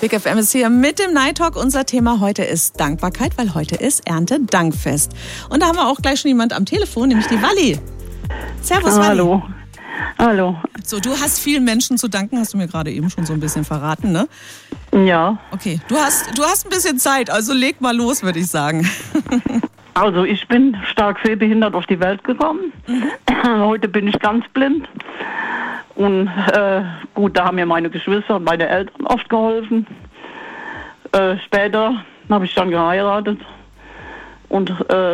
Big FM ist hier mit dem Night Talk. Unser Thema heute ist Dankbarkeit, weil heute ist Erntedankfest. Und da haben wir auch gleich schon jemand am Telefon, nämlich die Walli. Servus, Walli. Hallo. Hallo. So, du hast vielen Menschen zu danken, hast du mir gerade eben schon so ein bisschen verraten, ne? Ja. Okay, du hast ein bisschen Zeit, also leg mal los, würde ich sagen. Also ich bin stark sehbehindert auf die Welt gekommen. Heute bin ich ganz blind. Und gut, da haben mir meine Geschwister und meine Eltern oft geholfen. Später habe ich dann geheiratet und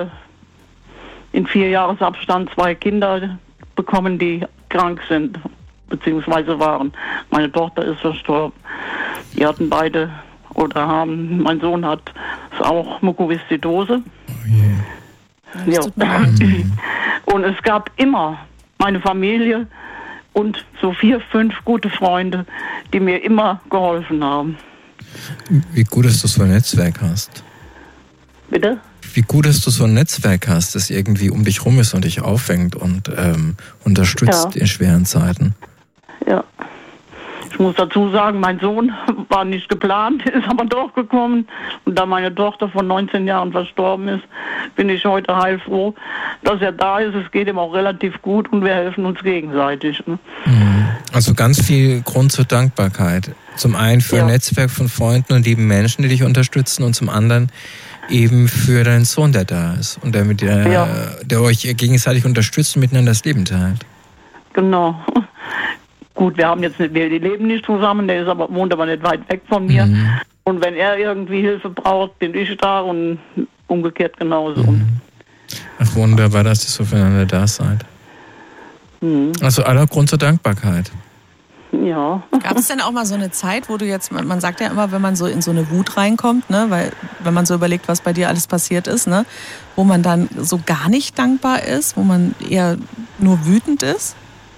in 4 Jahresabstand 2 Kinder bekommen, die krank sind, beziehungsweise waren. Meine Tochter ist verstorben. Die hatten beide oder haben, mein Sohn hat auch Mukoviszidose. Oh yeah. Ja. Und es gab immer meine Familie und so 4, 5 gute Freunde, die mir immer geholfen haben. Wie gut, dass du so ein Netzwerk hast. Bitte? Wie gut, dass du so ein Netzwerk hast, das irgendwie um dich rum ist und dich auffängt und unterstützt in schweren Zeiten. Ja. Ich muss dazu sagen, mein Sohn war nicht geplant, ist aber doch gekommen. Und da meine Tochter von 19 Jahren verstorben ist, bin ich heute heilfroh, dass er da ist. Es geht ihm auch relativ gut und wir helfen uns gegenseitig. Ne? Also ganz viel Grund zur Dankbarkeit. Zum einen für ein Netzwerk von Freunden und lieben Menschen, die dich unterstützen, und zum anderen eben für deinen Sohn, der da ist und der euch gegenseitig unterstützt und miteinander das Leben teilt. Genau. Gut, wir leben nicht zusammen, wohnt aber nicht weit weg von mir. Und wenn er irgendwie Hilfe braucht, bin ich da und umgekehrt genauso. Ach, wunderbar, dass ihr so füreinander da seid. Also aller Grund zur Dankbarkeit. Ja. Gab es denn auch mal so eine Zeit, wo du jetzt, man sagt ja immer, wenn man so in so eine Wut reinkommt, ne, weil wenn man so überlegt, was bei dir alles passiert ist, ne, wo man dann so gar nicht dankbar ist, wo man eher nur wütend ist?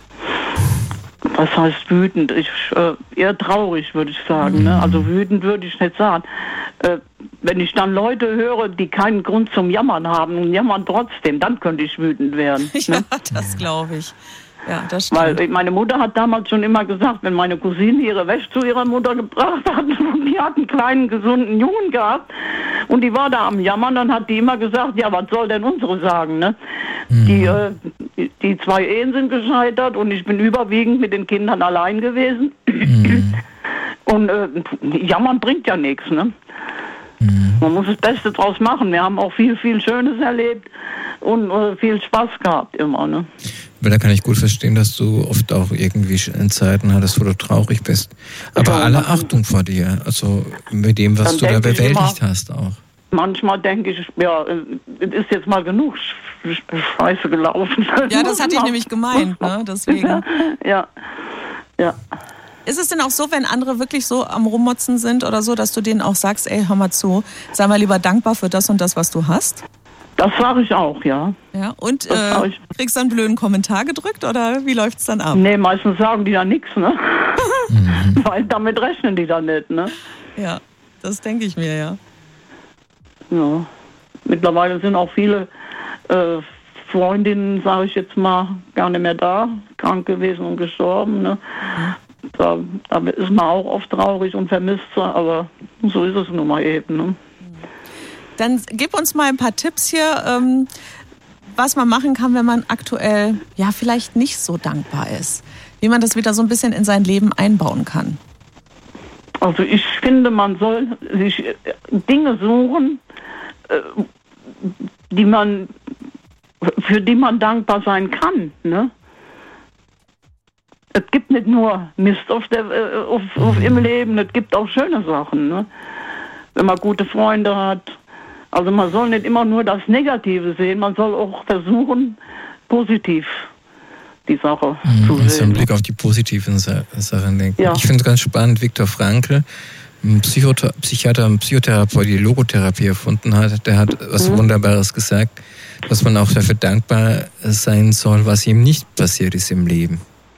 Was heißt wütend? Eher traurig, würde ich sagen. Ne? Also wütend würde ich nicht sagen. Wenn ich dann Leute höre, die keinen Grund zum Jammern haben und jammern trotzdem, dann könnte ich wütend werden. Ja, ne? das glaube ich. Ja, das stimmt. Weil meine Mutter hat damals schon immer gesagt, wenn meine Cousine ihre Wäsche zu ihrer Mutter gebracht hat und die hat einen kleinen, gesunden Jungen gehabt und die war da am Jammern, dann hat die immer gesagt, ja, was soll denn unsere sagen, ne? Die 2 Ehen sind gescheitert und ich bin überwiegend mit den Kindern allein gewesen. Und jammern bringt ja nichts, ne? Man muss das Beste draus machen. Wir haben auch viel, viel Schönes erlebt und viel Spaß gehabt immer, ne? Weil da kann ich gut verstehen, dass du oft auch irgendwie in Zeiten hattest, wo du traurig bist. Aber alle Achtung vor dir, also mit dem, was du da bewältigt hast auch. Manchmal denke ich, ja, es ist jetzt mal genug Scheiße gelaufen. Ja, das hatte ich nämlich gemeint, ne? Deswegen. Ja. Ist es denn auch so, wenn andere wirklich so am Rummotzen sind oder so, dass du denen auch sagst, ey, hör mal zu, sei mal lieber dankbar für das und das, was du hast? Das sage ich auch, ja. Ja, und kriegst du einen blöden Kommentar gedrückt oder wie läuft's dann ab? Nee, meistens sagen die ja nichts, ne? Weil damit rechnen die dann nicht, ne? Ja, das denke ich mir, ja. Ja. Mittlerweile sind auch viele Freundinnen, sage ich jetzt mal, gar nicht mehr da, krank gewesen und gestorben, ne? Da ist man auch oft traurig und vermisst sie, aber so ist es nun mal eben, ne? Dann gib uns mal ein paar Tipps hier, was man machen kann, wenn man aktuell ja vielleicht nicht so dankbar ist. Wie man das wieder so ein bisschen in sein Leben einbauen kann. Also ich finde, man soll sich Dinge suchen, für die man dankbar sein kann, ne? Es gibt nicht nur Mist im Leben, es gibt auch schöne Sachen, ne? Wenn man gute Freunde hat. Also man soll nicht immer nur das Negative sehen, man soll auch versuchen, positiv die Sache zu sehen. Also im Blick auf die positiven Sachen denken. Ja. Ich finde es ganz spannend, Viktor Frankl, ein Psychiater und Psychotherapeut, die Logotherapie erfunden hat, der hat was Wunderbares gesagt, dass man auch dafür dankbar sein soll, was ihm nicht passiert ist im Leben.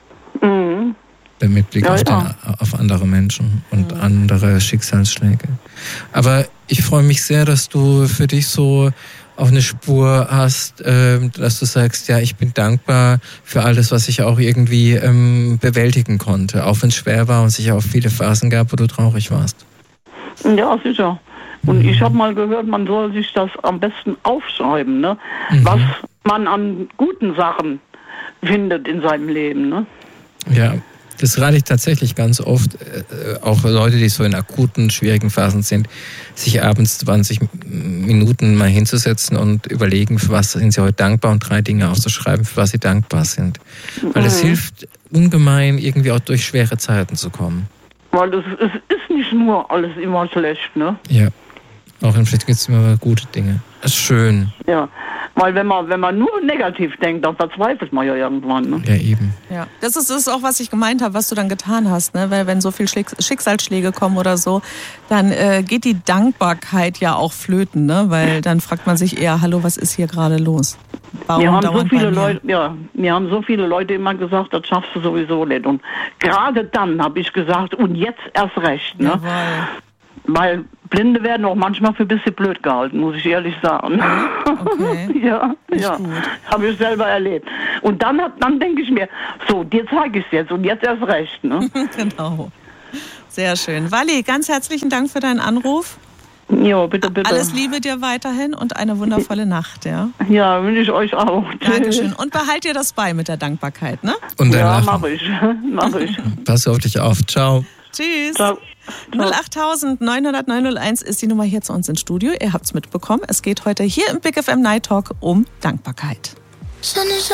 Mit Blick auf andere Menschen und andere Schicksalsschläge. Aber ich freue mich sehr, dass du für dich so auf eine Spur hast, dass du sagst, ja, ich bin dankbar für alles, was ich auch irgendwie bewältigen konnte, auch wenn es schwer war und es sicher auch viele Phasen gab, wo du traurig warst. Ja, sicher. Und ich habe mal gehört, man soll sich das am besten aufschreiben, ne? Was man an guten Sachen findet in seinem Leben, ne? Ja, das rate ich tatsächlich ganz oft, auch Leute, die so in akuten, schwierigen Phasen sind, sich abends 20 Minuten mal hinzusetzen und überlegen, für was sind sie heute dankbar und 3 Dinge aufzuschreiben, für was sie dankbar sind. Weil es hilft ungemein, irgendwie auch durch schwere Zeiten zu kommen. Weil es ist nicht nur alles immer schlecht, ne? Ja, auch im Schlecht gibt es immer gute Dinge. Das ist schön. Ja, weil wenn man nur negativ denkt, dann verzweifelt man ja irgendwann, ne? Ja, eben. Ja, das ist auch, was ich gemeint habe, was du dann getan hast, ne? Weil wenn so viel Schicksalsschläge kommen oder so, dann geht die Dankbarkeit ja auch flöten, ne? Weil dann fragt man sich eher, hallo, was ist hier gerade los? Warum mir haben so viele Leute immer gesagt, das schaffst du sowieso nicht. Und gerade dann habe ich gesagt, und jetzt erst recht, ne? Jawohl. Weil Blinde werden auch manchmal für ein bisschen blöd gehalten, muss ich ehrlich sagen. Okay. ja, habe ich selber erlebt. Und dann denke ich mir, so, dir zeige ich es jetzt und jetzt erst recht. Ne? Genau. Sehr schön. Walli, ganz herzlichen Dank für deinen Anruf. Ja, bitte. Alles Liebe dir weiterhin und eine wundervolle Nacht, ja? Ja, wünsche ich euch auch. Dankeschön. Und behalt dir das bei mit der Dankbarkeit, ne? Und ja, mach ich. Pass auf dich auf. Ciao. Tschüss. Ciao. 08000 900 901 ist die Nummer hier zu uns ins Studio. Ihr habt's mitbekommen. Es geht heute hier im Big FM Night Talk um Dankbarkeit.